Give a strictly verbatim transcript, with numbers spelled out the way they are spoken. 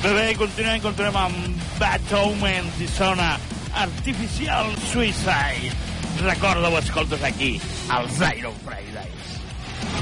Bé, bé, continuem, continuem amb Bad Omens i sona Artificial Suicide. Recorda-ho, escoltes aquí, als Iron Fridays.